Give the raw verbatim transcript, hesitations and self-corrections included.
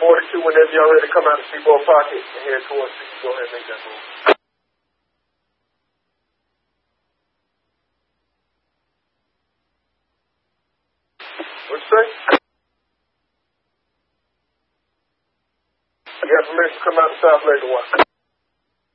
forty-two, whenever y'all ready to come out of Seaboard Pocket and head towards sixty, go ahead and make that move. What'd you say? You got permission to come out the south lane to watch.